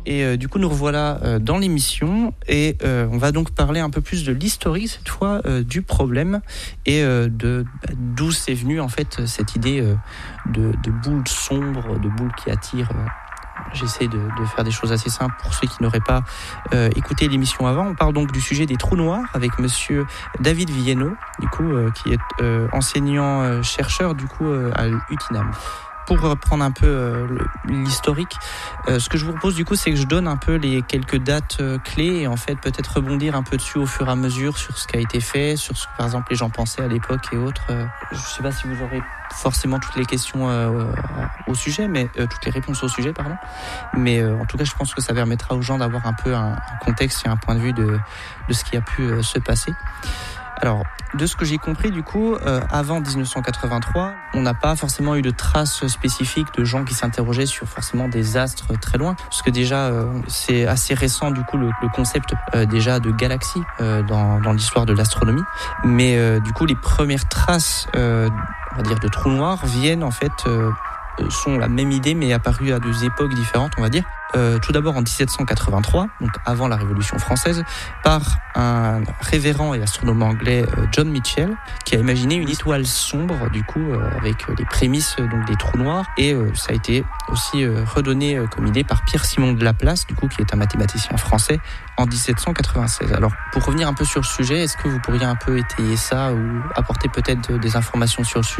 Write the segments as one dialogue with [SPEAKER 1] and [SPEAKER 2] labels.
[SPEAKER 1] Et du coup, nous revoilà dans l'émission et on va donc parler un peu plus de l'historique cette fois du problème et d'où c'est venu en fait cette idée de boule sombre, de boule qui attire. J'essaie de faire des choses assez simples pour ceux qui n'auraient pas écouté l'émission avant. On parle donc du sujet des trous noirs avec monsieur David Viennot, du coup, qui est enseignant-chercheur du coup à l'UTINAM. Pour reprendre un peu l'historique, ce que je vous propose du coup, c'est que je donne un peu les quelques dates clés et en fait peut-être rebondir un peu dessus au fur et à mesure sur ce qui a été fait, sur ce que par exemple les gens pensaient à l'époque et autres. Je sais pas si vous aurez forcément toutes les questions au sujet, mais toutes les réponses au sujet, pardon. Mais en tout cas, je pense que ça permettra aux gens d'avoir un peu un contexte et un point de vue de ce qui a pu se passer. Alors, de ce que j'ai compris, du coup, avant 1983, on n'a pas forcément eu de traces spécifiques de gens qui s'interrogeaient sur forcément des astres très loin, parce que déjà, c'est assez récent, du coup, le concept déjà de galaxie dans l'histoire de l'astronomie. Mais du coup, les premières traces, on va dire, de trous noirs viennent en fait sont la même idée, mais apparues à deux époques différentes, on va dire. Tout d'abord en 1783, donc avant la Révolution française, par un révérend et astronome anglais John Michell, qui a imaginé une étoile sombre, du coup, avec les prémices donc des trous noirs. Et ça a été aussi redonné comme idée par Pierre-Simon de Laplace, du coup, qui est un mathématicien français, en 1796. Alors, pour revenir un peu sur le sujet, est-ce que vous pourriez un peu étayer ça ou apporter peut-être des informations sur le sujet ?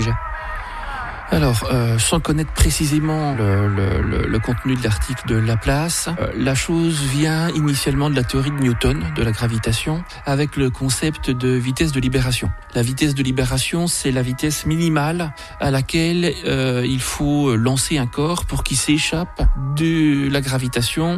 [SPEAKER 2] Alors, sans connaître précisément le contenu de l'article de Laplace, la chose vient initialement de la théorie de Newton, de la gravitation, avec le concept de vitesse de libération. La vitesse de libération, c'est la vitesse minimale à laquelle il faut lancer un corps pour qu'il s'échappe de la gravitation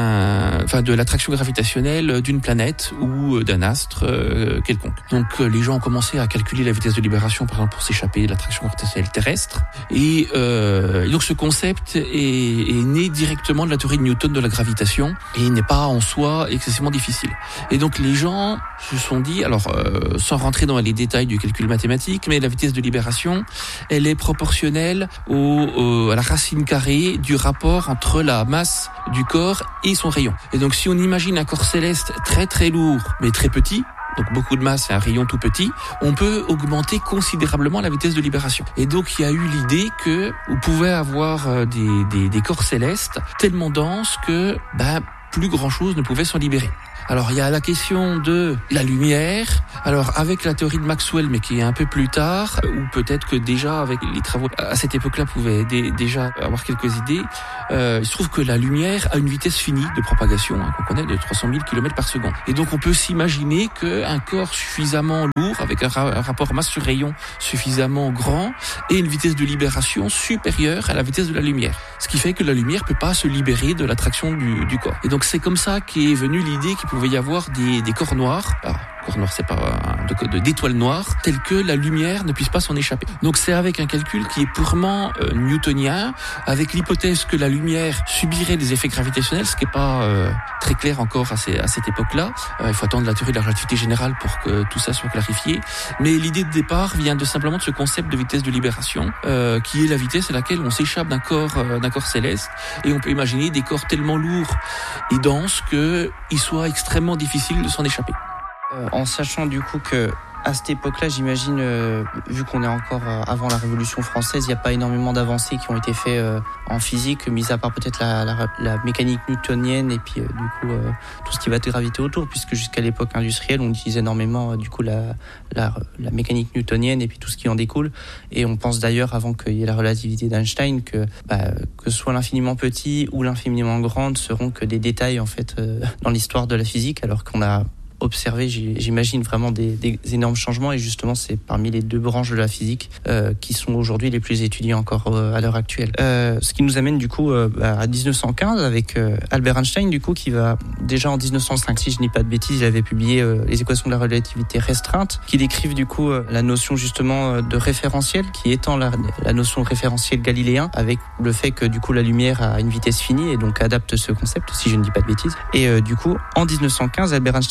[SPEAKER 2] de l'attraction gravitationnelle d'une planète ou d'un astre quelconque. Donc, les gens ont commencé à calculer la vitesse de libération, par exemple, pour s'échapper de l'attraction gravitationnelle terrestre. Et donc ce concept est né directement de la théorie de Newton de la gravitation et il n'est pas en soi excessivement difficile. Et donc les gens se sont dit, alors sans rentrer dans les détails du calcul mathématique, mais la vitesse de libération, elle est proportionnelle à la racine carrée du rapport entre la masse du corps et son rayon. Et donc si on imagine un corps céleste très très lourd mais très petit, donc beaucoup de masse et un rayon tout petit, on peut augmenter considérablement la vitesse de libération. Et donc il y a eu l'idée que vous pouvez avoir des corps célestes tellement denses que plus grand chose ne pouvait s'en libérer. Alors il y a la question de la lumière. Alors avec la théorie de Maxwell, mais qui est un peu plus tard, ou peut-être que déjà avec les travaux à cette époque-là pouvaient déjà avoir quelques idées. Il se trouve que la lumière a une vitesse finie de propagation qu'on connaît de 300 000 km par seconde. Et donc on peut s'imaginer qu'un corps suffisamment lourd, avec un rapport masse sur rayon suffisamment grand, ait une vitesse de libération supérieure à la vitesse de la lumière. Ce qui fait que la lumière peut pas se libérer de l'attraction du corps. Et donc c'est comme ça qu'est venue l'idée qu'il pouvait y avoir des corps noirs. Alors, corps noir, c'est pas d'étoiles noires, telles que la lumière ne puisse pas s'en échapper. Donc c'est avec un calcul qui est purement newtonien, avec l'hypothèse que la lumière subirait des effets gravitationnels, ce qui est pas très clair encore à cette époque-là. Il faut attendre la théorie de la relativité générale pour que tout ça soit clarifié. Mais l'idée de départ vient simplement de ce concept de vitesse de libération, qui est la vitesse à laquelle on s'échappe d'un corps céleste, et on peut imaginer des corps tellement lourds et denses qu'il soit extrêmement difficile de s'en échapper.
[SPEAKER 1] En sachant du coup que à cette époque-là, j'imagine, vu qu'on est encore avant la Révolution française, il n'y a pas énormément d'avancées qui ont été faites en physique, mis à part peut-être la mécanique newtonienne et puis du coup tout ce qui va graviter autour, puisque jusqu'à l'époque industrielle, on utilisait énormément du coup la mécanique newtonienne et puis tout ce qui en découle. Et on pense d'ailleurs, avant qu'il y ait la relativité d'Einstein, que soit l'infiniment petit ou l'infiniment grande seront que des détails en fait dans l'histoire de la physique, alors qu'on a observer, j'imagine vraiment des énormes changements, et justement c'est parmi les deux branches de la physique qui sont aujourd'hui les plus étudiées encore à l'heure actuelle. Ce qui nous amène du coup à 1915 avec Albert Einstein, du coup, qui va déjà en 1905, si je ne dis pas de bêtises, il avait publié les équations de la relativité restreinte, qui décrivent du coup la notion justement de référentiel, qui étend la notion de référentiel galiléen, avec le fait que du coup la lumière a une vitesse finie et donc adapte ce concept, si je ne dis pas de bêtises. Et du coup en 1915, Albert Einstein publie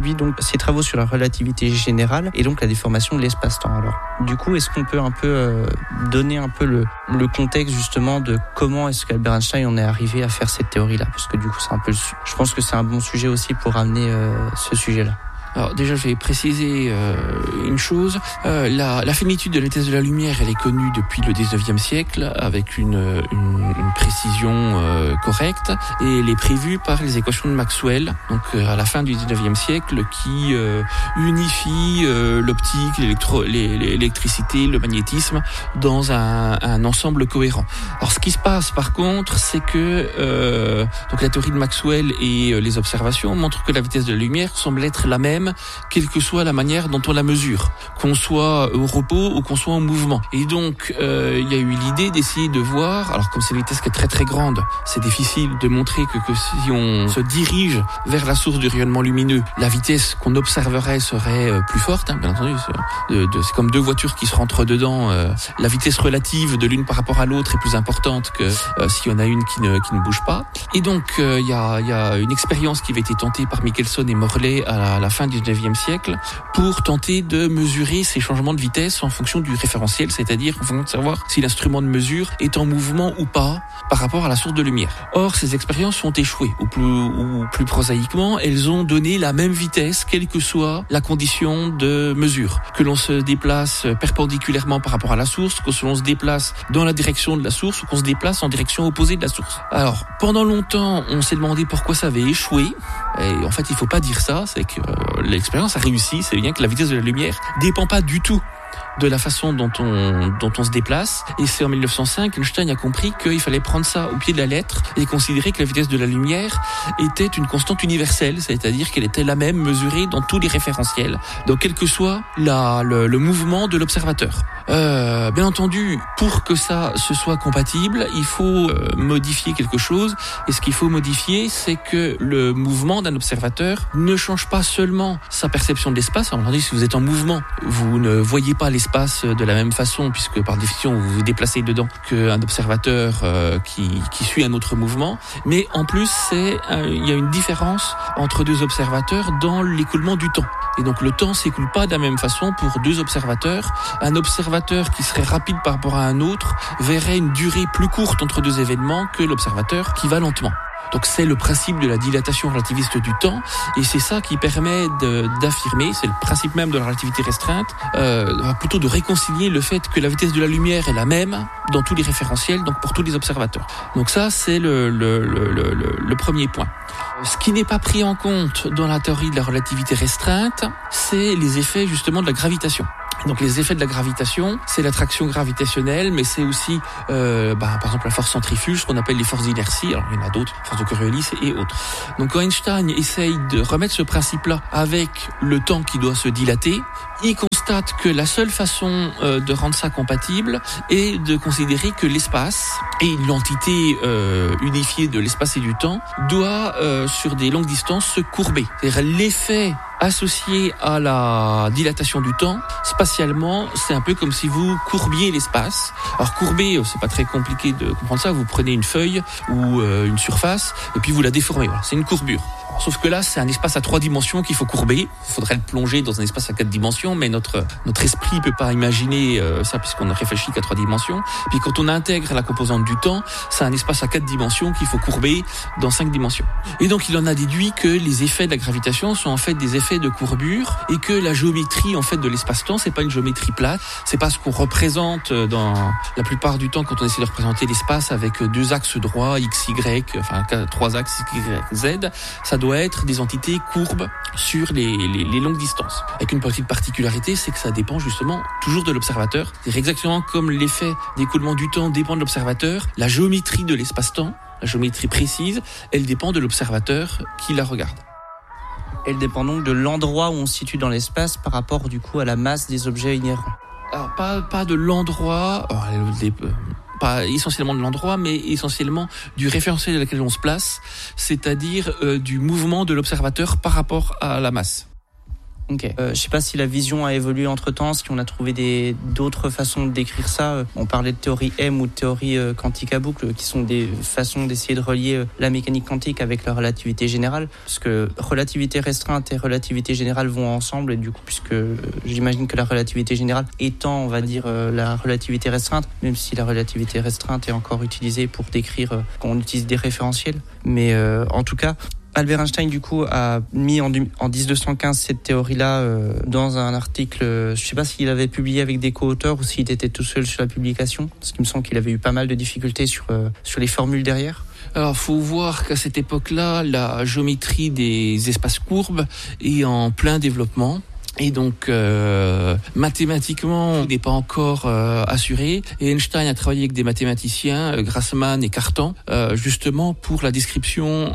[SPEAKER 1] suivi donc ses travaux sur la relativité générale et donc la déformation de l'espace-temps. Alors, du coup, est-ce qu'on peut un peu donner un peu le contexte justement de comment est-ce qu'Albert Einstein en est arrivé à faire cette théorie-là? Parce que du coup, je pense que c'est un bon sujet aussi pour amener ce sujet-là.
[SPEAKER 2] Alors déjà, je vais préciser une chose. La finitude de la vitesse de la lumière, elle est connue depuis le 19e siècle avec une précision correcte, et elle est prévue par les équations de Maxwell, donc à la fin du 19e siècle, qui unifie l'optique, l'électricité, le magnétisme dans un ensemble cohérent. Alors ce qui se passe par contre, c'est que donc la théorie de Maxwell et les observations montrent que la vitesse de la lumière semble être la même quelle que soit la manière dont on la mesure, qu'on soit au repos ou qu'on soit en mouvement. Et donc, il y a eu l'idée d'essayer de voir, alors comme c'est une vitesse qui est très très grande, c'est difficile de montrer que si on se dirige vers la source du rayonnement lumineux, la vitesse qu'on observerait serait plus forte, bien entendu. C'est comme deux voitures qui se rentrent dedans, la vitesse relative de l'une par rapport à l'autre est plus importante que s'il y en a une qui ne bouge pas. Et donc, il y a une expérience qui avait été tentée par Michelson et Morley à la fin du 19e siècle pour tenter de mesurer ces changements de vitesse en fonction du référentiel, c'est-à-dire en fonction de savoir si l'instrument de mesure est en mouvement ou pas par rapport à la source de lumière. Or, ces expériences ont échoué, ou plus prosaïquement, elles ont donné la même vitesse, quelle que soit la condition de mesure. Que l'on se déplace perpendiculairement par rapport à la source, que l'on se déplace dans la direction de la source, ou qu'on se déplace en direction opposée de la source. Alors, pendant longtemps, on s'est demandé pourquoi ça avait échoué, et en fait, il faut pas dire ça, c'est que l'expérience a réussi, c'est bien que la vitesse de la lumière dépend pas du tout de la façon dont on se déplace. Et c'est en 1905 qu'Einstein a compris qu'il fallait prendre ça au pied de la lettre et considérer que la vitesse de la lumière était une constante universelle, c'est-à-dire qu'elle était la même mesurée dans tous les référentiels, donc quel que soit le mouvement de l'observateur. Bien entendu, pour que ça se soit compatible, il faut modifier quelque chose, et ce qu'il faut modifier, c'est que le mouvement d'un observateur ne change pas seulement sa perception de l'espace. Alors, si vous êtes en mouvement, vous ne voyez pas l'espace de la même façon, puisque par définition vous vous déplacez dedans, qu'un observateur qui suit un autre mouvement, mais en plus il y a une différence entre deux observateurs dans l'écoulement du temps. Et donc le temps s'écoule pas de la même façon pour deux observateurs. Un observateur qui serait rapide par rapport à un autre verrait une durée plus courte entre deux événements que l'observateur qui va lentement. Donc c'est le principe de la dilatation relativiste du temps, et c'est ça qui permet d'affirmer, c'est le principe même de la relativité restreinte, plutôt de réconcilier le fait que la vitesse de la lumière est la même dans tous les référentiels, donc pour tous les observateurs. Donc ça, c'est le premier point. Ce qui n'est pas pris en compte dans la théorie de la relativité restreinte, c'est les effets justement de la gravitation. Donc les effets de la gravitation, c'est l'attraction gravitationnelle, mais c'est aussi par exemple la force centrifuge, ce qu'on appelle les forces d'inertie. Alors il y en a d'autres, force de Coriolis et autres. Donc quand Einstein essaye de remettre ce principe-là avec le temps qui doit se dilater, il constate que la seule façon de rendre ça compatible est de considérer que l'espace et l'entité unifiée de l'espace et du temps doit sur des longues distances se courber. C'est-à-dire l'effet associé à la dilatation du temps, spatialement, c'est un peu comme si vous courbiez l'espace. Alors courber, c'est pas très compliqué de comprendre ça. Vous prenez une feuille ou une surface et puis vous la déformez. Voilà, c'est une courbure. Sauf que là, c'est un espace à 3 dimensions qu'il faut courber. Il faudrait le plonger dans un espace à 4 dimensions, mais notre esprit peut pas imaginer ça puisqu'on ne réfléchit qu'à 3 dimensions. Puis quand on intègre la composante du temps, c'est un espace à 4 dimensions qu'il faut courber dans 5 dimensions. Et donc il en a déduit que les effets de la gravitation sont en fait des effets de courbure, et que la géométrie en fait de l'espace-temps, c'est pas une géométrie plate, c'est pas ce qu'on représente dans la plupart du temps quand on essaie de représenter l'espace avec 2 axes droits, x, y, enfin 3 axes x, y, z. Ça doit être des entités courbes sur les longues distances. Avec une petite particularité, c'est que ça dépend justement toujours de l'observateur. C'est exactement comme l'effet d'écoulement du temps dépend de l'observateur, la géométrie de l'espace-temps, la géométrie précise, elle dépend de l'observateur qui la regarde.
[SPEAKER 1] Elle dépend donc de l'endroit où on se situe dans l'espace par rapport du coup à la masse des objets inhérents.
[SPEAKER 2] Alors pas de l'endroit, pas essentiellement de l'endroit, mais essentiellement du référentiel dans lequel on se place, c'est-à-dire du mouvement de l'observateur par rapport à la masse.
[SPEAKER 1] Ok. Je sais pas si la vision a évolué entre-temps, si on a trouvé d'autres façons de décrire ça. On parlait de théorie M ou de théorie quantique à boucle, qui sont des façons d'essayer de relier la mécanique quantique avec la relativité générale. Parce que relativité restreinte et relativité générale vont ensemble, et du coup, puisque j'imagine que la relativité générale étend, on va dire, la relativité restreinte, même si la relativité restreinte est encore utilisée pour décrire quand on utilise des référentiels. Mais en tout cas, Albert Einstein, du coup, a mis en 1915 cette théorie-là dans un article. Je ne sais pas s'il avait publié avec des co-auteurs ou s'il était tout seul sur la publication, parce qu'il me semble qu'il avait eu pas mal de difficultés sur les formules derrière.
[SPEAKER 2] Alors, faut voir qu'à cette époque-là, la géométrie des espaces courbes est en plein développement. Et donc, mathématiquement, il n'est pas encore assuré. Et Einstein a travaillé avec des mathématiciens, Grassmann et Cartan, justement pour la description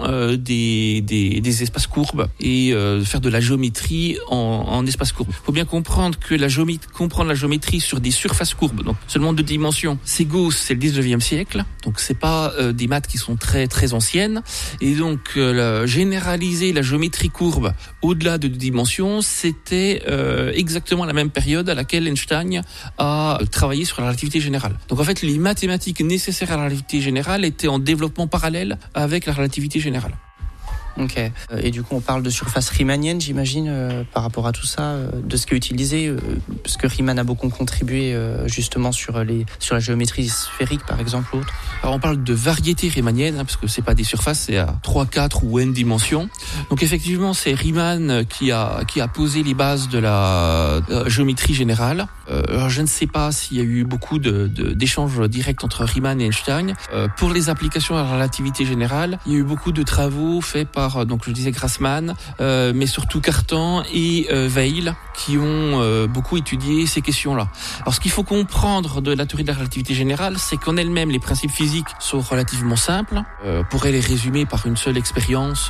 [SPEAKER 2] des espaces courbes et faire de la géométrie en espaces courbes. Il faut bien comprendre que comprendre la géométrie sur des surfaces courbes, donc seulement 2 dimensions, c'est Gauss, c'est le 19e siècle. Donc, c'est pas des maths qui sont très très anciennes. Et donc, généraliser la géométrie courbe au-delà de 2 dimensions, c'était exactement la même période à laquelle Einstein a travaillé sur la relativité générale. Donc en fait, les mathématiques nécessaires à la relativité générale étaient en développement parallèle avec la relativité générale.
[SPEAKER 1] Ok. Et du coup, on parle de surface riemannienne, j'imagine, par rapport à tout ça, de ce qui est utilisé, parce que Riemann a beaucoup contribué justement sur la géométrie sphérique, par exemple, ou autre.
[SPEAKER 2] Alors, on parle de variété riemannienne, parce que c'est pas des surfaces, c'est à 3, 4 ou n dimensions. Donc effectivement, c'est Riemann qui a posé les bases de la géométrie générale. Alors, je ne sais pas s'il y a eu beaucoup d'échanges directs entre Riemann et Einstein. Pour les applications à la relativité générale, il y a eu beaucoup de travaux faits par, donc je disais Grassmann, mais surtout Cartan et Weil, qui ont beaucoup étudié ces questions-là. Alors, ce qu'il faut comprendre de la théorie de la relativité générale, c'est qu'en elle-même, les principes physiques sont relativement simples. On pourrait les résumer par une seule expérience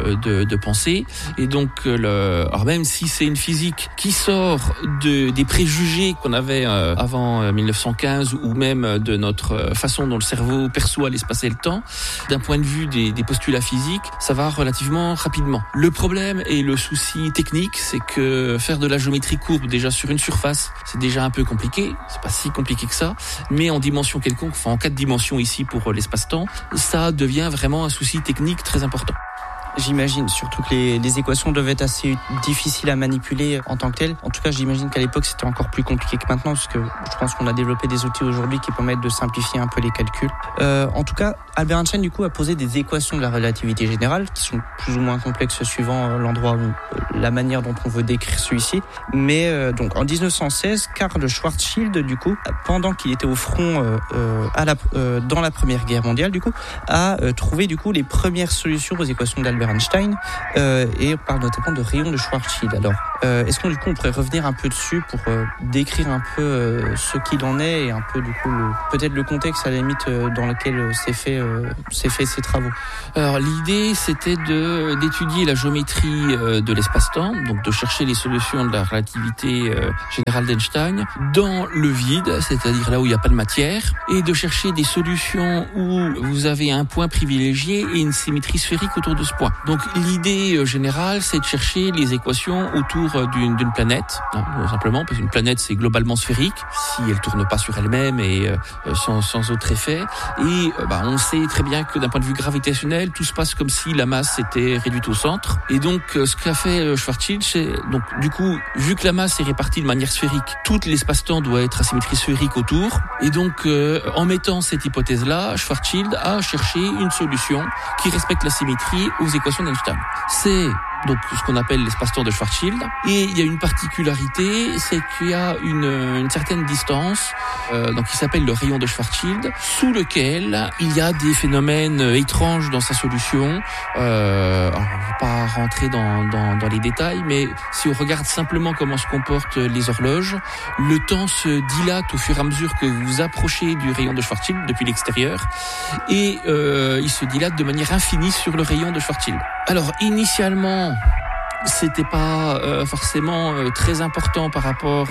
[SPEAKER 2] de pensée. Et donc, alors même si c'est une physique qui sort des préjugés qu'on avait avant 1915, ou même de notre façon dont le cerveau perçoit l'espace et le temps, d'un point de vue des postulats physiques, ça va relativement rapidement. Le problème et le souci technique, c'est que faire de la géométrie courbe déjà sur une surface, c'est déjà un peu compliqué. C'est pas si compliqué que ça, mais en dimension quelconque, enfin en 4 dimensions ici pour l'espace-temps, ça devient vraiment un souci technique très important.
[SPEAKER 1] J'imagine, surtout que les équations devaient être assez difficiles à manipuler en tant que telles. En tout cas, j'imagine qu'à l'époque, c'était encore plus compliqué que maintenant, parce que je pense qu'on a développé des outils aujourd'hui qui permettent de simplifier un peu les calculs. En tout cas, Albert Einstein, du coup, a posé des équations de la relativité générale, qui sont plus ou moins complexes suivant l'endroit où, la manière dont on veut décrire celui-ci. Mais donc, en 1916, Karl Schwarzschild, du coup, pendant qu'il était au front dans la Première Guerre mondiale, du coup, a trouvé, du coup, les premières solutions aux équations d'Albert Einstein, et on parle notamment de rayon de Schwarzschild. Alors, est-ce qu'on pourrait revenir un peu dessus pour décrire un peu ce qu'il en est et un peu du coup peut-être le contexte à la limite dans lequel s'est fait ces travaux.
[SPEAKER 2] Alors l'idée c'était d'étudier la géométrie de l'espace-temps, donc de chercher les solutions de la relativité générale d'Einstein dans le vide, c'est-à-dire là où il n'y a pas de matière, et de chercher des solutions où vous avez un point privilégié et une symétrie sphérique autour de ce point. Donc l'idée générale, c'est de chercher les équations autour d'une planète, tout simplement, parce qu'une planète c'est globalement sphérique, si elle tourne pas sur elle-même et sans autre effet. Et on sait très bien que d'un point de vue gravitationnel, tout se passe comme si la masse était réduite au centre. Et donc ce qu'a fait Schwarzschild, c'est donc du coup, vu que la masse est répartie de manière sphérique, tout l'espace-temps doit être à symétrie sphérique autour. Et donc en mettant cette hypothèse-là, Schwarzschild a cherché une solution qui respecte la symétrie aux équations d'Einstein. C'est donc ce qu'on appelle l'espace-temps de Schwarzschild. Et il y a une particularité, c'est qu'il y a une certaine distance, donc qui s'appelle le rayon de Schwarzschild, sous lequel il y a des phénomènes étranges dans sa solution. Alors, on ne va pas rentrer dans les détails, mais si on regarde simplement comment se comportent les horloges, le temps se dilate au fur et à mesure que vous vous approchez du rayon de Schwarzschild depuis l'extérieur, et il se dilate de manière infinie sur le rayon de Schwarzschild. Alors initialement, c'était pas forcément très important par rapport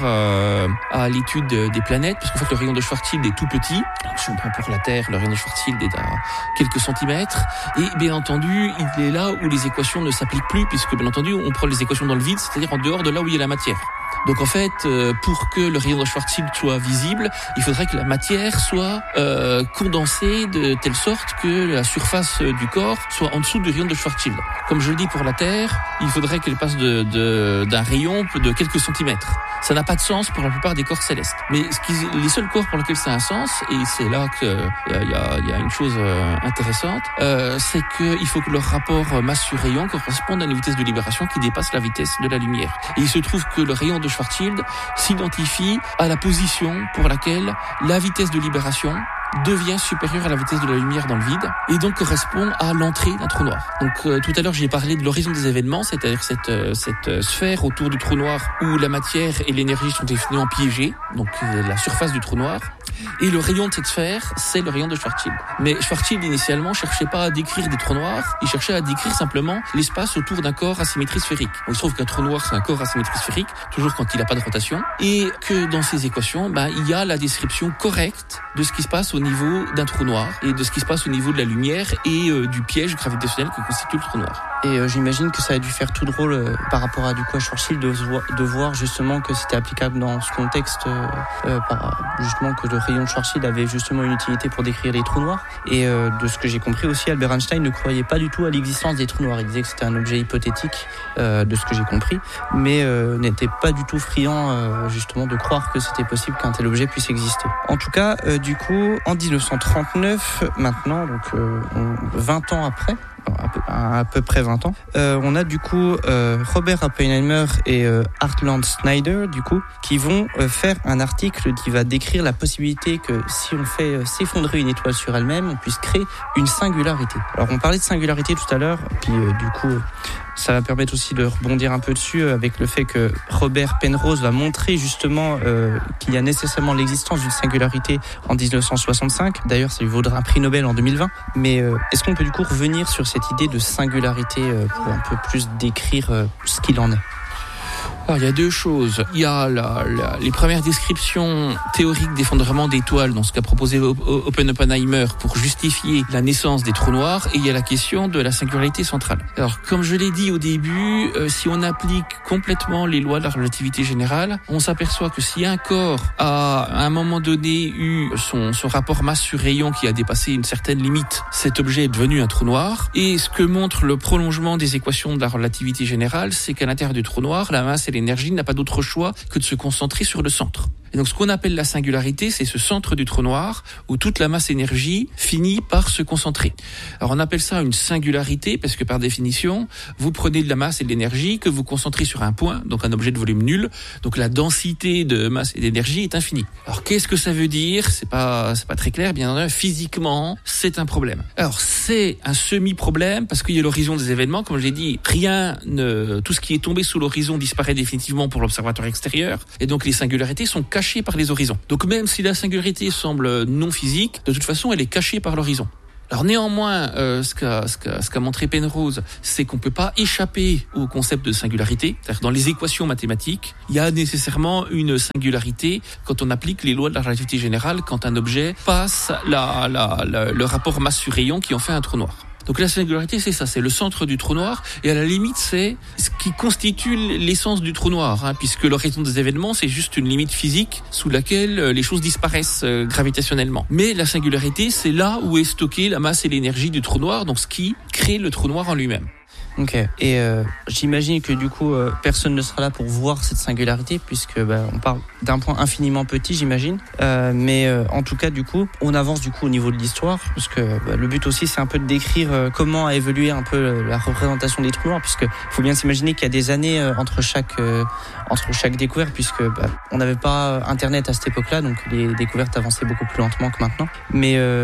[SPEAKER 2] à l'étude des planètes, parce qu'en fait le rayon de Schwarzschild est tout petit. Si on prend pour la Terre, le rayon de Schwarzschild est à quelques centimètres, et bien entendu il est là où les équations ne s'appliquent plus, puisque bien entendu on prend les équations dans le vide, c'est-à-dire en dehors de là où il y a la matière. Donc en fait, pour que le rayon de Schwarzschild soit visible, il faudrait que la matière soit condensée de telle sorte que la surface du corps soit en dessous du rayon de Schwarzschild. Comme je le dis pour la Terre, il faudrait qu'elle passe d'un rayon de quelques centimètres. Ça n'a pas de sens pour la plupart des corps célestes. Mais les seuls corps pour lesquels ça a un sens, et c'est là qu'il y a une chose intéressante, c'est qu'il faut que leur rapport masse sur rayon corresponde à une vitesse de libération qui dépasse la vitesse de la lumière. Et il se trouve que le rayon de Schwarzschild s'identifie à la position pour laquelle la vitesse de libération devient supérieure à la vitesse de la lumière dans le vide et donc correspond à l'entrée d'un trou noir. Donc tout à l'heure j'ai parlé de l'horizon des événements, c'est-à-dire cette sphère autour du trou noir où la matière et l'énergie sont définies piégées, donc la surface du trou noir. Et le rayon de cette sphère, c'est le rayon de Schwarzschild. Mais Schwarzschild initialement cherchait pas à décrire des trous noirs, il cherchait à décrire simplement l'espace autour d'un corps à symétrie sphérique. Donc, il se trouve qu'un trou noir c'est un corps à symétrie sphérique, toujours quand il n'a pas de rotation, et que dans ces équations, il y a la description correcte de ce qui se passe au niveau d'un trou noir et de ce qui se passe au niveau de la lumière et du piège gravitationnel que constitue le trou noir.
[SPEAKER 1] Et j'imagine que ça a dû faire tout drôle par rapport à Schwarzschild de voir justement que c'était applicable dans ce contexte, justement que le rayon de Schwarzschild avait justement une utilité pour décrire les trous noirs. Et de ce que j'ai compris aussi, Albert Einstein ne croyait pas du tout à l'existence des trous noirs. Il disait que c'était un objet hypothétique, de ce que j'ai compris, mais n'était pas du tout friand justement de croire que c'était possible qu'un tel objet puisse exister. En tout cas, du coup, en 1939, maintenant, donc 20 ans après, à peu près 20 ans. On a du coup Robert Oppenheimer et Hartland Snyder du coup qui vont faire un article qui va décrire la possibilité que si on fait s'effondrer une étoile sur elle-même, on puisse créer une singularité. Alors on parlait de singularité tout à l'heure, puis du coup ça va permettre aussi de rebondir un peu dessus avec le fait que Robert Penrose va montrer justement qu'il y a nécessairement l'existence d'une singularité en 1965. D'ailleurs, ça lui vaudra un prix Nobel en 2020. Mais est-ce qu'on peut du coup revenir sur cette idée de singularité pour un peu plus décrire ce qu'il en est ?
[SPEAKER 2] Alors, il y a deux choses. Il y a les premières descriptions théoriques d'effondrement d'étoiles, dans ce qu'a proposé Oppenheimer pour justifier la naissance des trous noirs, et il y a la question de la singularité centrale. Alors, comme je l'ai dit au début, si on applique complètement les lois de la relativité générale, on s'aperçoit que si un corps a, à un moment donné, eu son rapport masse sur rayon qui a dépassé une certaine limite, cet objet est devenu un trou noir. Et ce que montre le prolongement des équations de la relativité générale, c'est qu'à l'intérieur du trou noir, la masse et l'énergie n'a pas d'autre choix que de se concentrer sur le centre. Et donc ce qu'on appelle la singularité, c'est ce centre du trou noir où toute la masse énergie finit par se concentrer. Alors on appelle ça une singularité parce que par définition, vous prenez de la masse et de l'énergie que vous concentrez sur un point, donc un objet de volume nul, donc la densité de masse et d'énergie est infinie. Alors qu'est-ce que ça veut dire ? C'est pas très clair, bien entendu, physiquement, c'est un problème. Alors c'est un semi-problème parce qu'il y a l'horizon des événements, comme je l'ai dit, tout ce qui est tombé sous l'horizon disparaît définitivement pour l'observateur extérieur, et donc les singularités sont cachées par les horizons. Donc même si la singularité semble non physique, de toute façon elle est cachée par l'horizon. Alors néanmoins, ce qu'a montré Penrose, c'est qu'on peut pas échapper au concept de singularité. C'est-à-dire dans les équations mathématiques, il y a nécessairement une singularité quand on applique les lois de la relativité générale, quand un objet passe le rapport masse sur rayon qui en fait un trou noir. Donc la singularité, c'est ça, c'est le centre du trou noir, et à la limite, c'est ce qui constitue l'essence du trou noir, puisque l'horizon des événements, c'est juste une limite physique sous laquelle les choses disparaissent gravitationnellement. Mais la singularité, c'est là où est stockée la masse et l'énergie du trou noir, donc ce qui crée le trou noir en lui-même.
[SPEAKER 1] Ok, et j'imagine que du coup personne ne sera là pour voir cette singularité puisque on parle d'un point infiniment petit, j'imagine. Mais en tout cas, du coup, on avance du coup au niveau de l'histoire parce que le but aussi c'est un peu de décrire comment a évolué un peu la représentation des trous noirs, puisque faut bien s'imaginer qu'il y a des années entre chaque découverte, puisque on n'avait pas Internet à cette époque-là, donc les découvertes avançaient beaucoup plus lentement que maintenant. Mais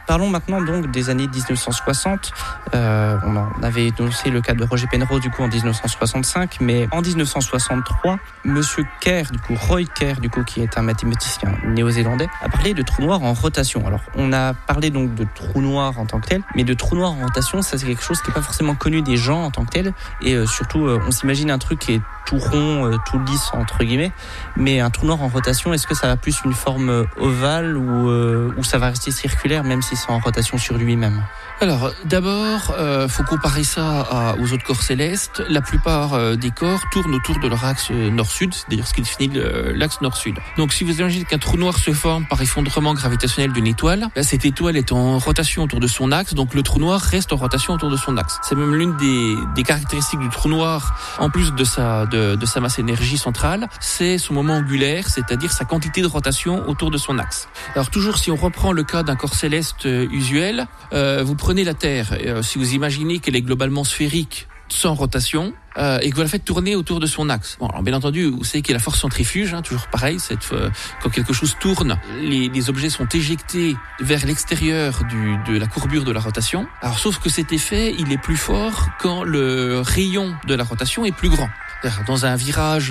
[SPEAKER 1] Parlons maintenant donc des années 1960. On en avait énoncé le cas de Roger Penrose du coup en 1965, mais en 1963, Monsieur Kerr, du coup Roy Kerr, du coup qui est un mathématicien néo-zélandais, a parlé de trous noirs en rotation. Alors on a parlé donc de trous noirs en tant que tel, mais de trous noirs en rotation, ça c'est quelque chose qui n'est pas forcément connu des gens en tant que tel, et surtout on s'imagine un truc qui est tout rond, tout lisse entre guillemets, mais un trou noir en rotation, est-ce que ça a plus une forme ovale ou ça va rester circulaire même si c'est en rotation sur lui-même?
[SPEAKER 2] Alors, d'abord, faut comparer ça aux autres corps célestes. La plupart des corps tournent autour de leur axe nord-sud, c'est d'ailleurs ce qui définit l'axe nord-sud. Donc, si vous imaginez qu'un trou noir se forme par effondrement gravitationnel d'une étoile, là, cette étoile est en rotation autour de son axe, donc le trou noir reste en rotation autour de son axe. C'est même l'une des caractéristiques du trou noir, en plus de sa masse énergie centrale, c'est son moment angulaire, c'est-à-dire sa quantité de rotation autour de son axe. Alors, toujours, si on reprend le cas d'un corps céleste usuel, vous prenez la Terre, si vous imaginez qu'elle est globalement sphérique, sans rotation, et que vous la faites tourner autour de son axe. Bon, alors bien entendu, vous savez qu'il y a la force centrifuge, toujours pareil, quand quelque chose tourne, les objets sont éjectés vers l'extérieur de la courbure de la rotation. Alors sauf que cet effet, il est plus fort quand le rayon de la rotation est plus grand. Dans un virage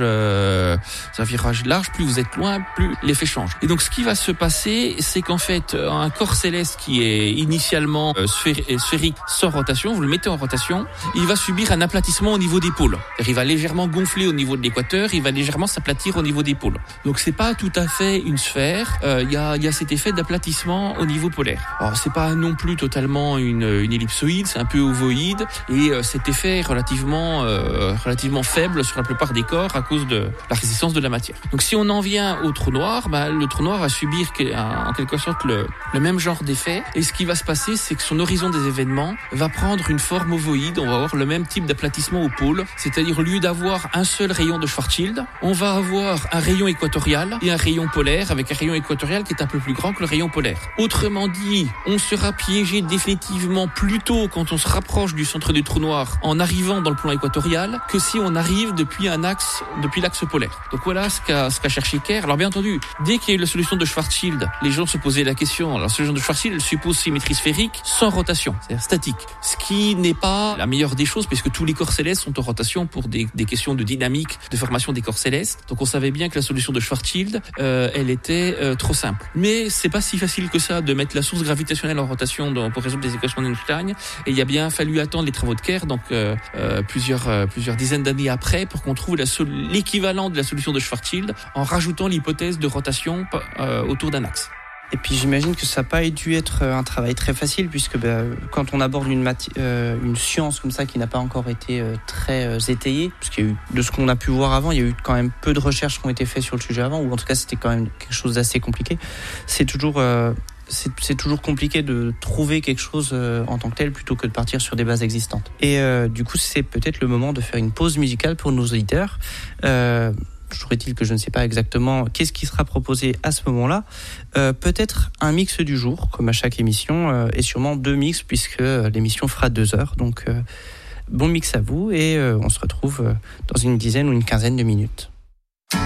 [SPEAKER 2] large, plus vous êtes loin, plus l'effet change. Et donc, ce qui va se passer, c'est qu'en fait, un corps céleste qui est initialement sphérique sans rotation, vous le mettez en rotation, il va subir un aplatissement au niveau des pôles. Il va légèrement gonfler au niveau de l'équateur, il va légèrement s'aplatir au niveau des pôles. Donc, c'est pas tout à fait une sphère. Il y a cet effet d'aplatissement au niveau polaire. Alors, c'est pas non plus totalement une ellipsoïde, c'est un peu ovoïde, et cet effet est relativement faible sur la plupart des corps à cause de la résistance de la matière. Donc si on en vient au trou noir, le trou noir va subir en quelque sorte le même genre d'effet, et ce qui va se passer, c'est que son horizon des événements va prendre une forme ovoïde. On va avoir le même type d'aplatissement au pôle, c'est-à-dire au lieu d'avoir un seul rayon de Schwarzschild, on va avoir un rayon équatorial et un rayon polaire, avec un rayon équatorial qui est un peu plus grand que le rayon polaire. Autrement dit, on sera piégé définitivement plus tôt quand on se rapproche du centre du trou noir en arrivant dans le plan équatorial que si on arrive depuis l'axe polaire. Donc voilà ce qu'a cherché Kerr. Alors bien entendu, dès qu'il y a eu la solution de Schwarzschild, les gens se posaient la question. Alors la solution de Schwarzschild, elle suppose symétrie sphérique sans rotation, c'est-à-dire statique. Ce qui n'est pas la meilleure des choses, puisque tous les corps célestes sont en rotation pour des questions de dynamique de formation des corps célestes. Donc on savait bien que la solution de Schwarzschild, elle était trop simple. Mais c'est pas si facile que ça de mettre la source gravitationnelle en rotation pour résoudre des équations d'Einstein. Et il a bien fallu attendre les travaux de Kerr, donc plusieurs dizaines d'années après, pour qu'on trouve l'équivalent de la solution de Schwarzschild en rajoutant l'hypothèse de rotation autour d'un axe.
[SPEAKER 1] Et puis j'imagine que ça n'a pas dû être un travail très facile, puisque quand on aborde une science comme ça qui n'a pas encore été très étayée, parce qu'il y a eu, de ce qu'on a pu voir avant, il y a eu quand même peu de recherches qui ont été faites sur le sujet avant, ou en tout cas c'était quand même quelque chose d'assez compliqué. C'est toujours compliqué de trouver quelque chose en tant que tel plutôt que de partir sur des bases existantes. Et du coup, c'est peut-être le moment de faire une pause musicale pour nos auditeurs. Toujours est-il que je ne sais pas exactement qu'est-ce qui sera proposé à ce moment-là. Peut-être un mix du jour, comme à chaque émission, et sûrement 2 mix, puisque l'émission fera 2 heures. Donc, bon mix à vous, et on se retrouve dans une dizaine ou une quinzaine de minutes.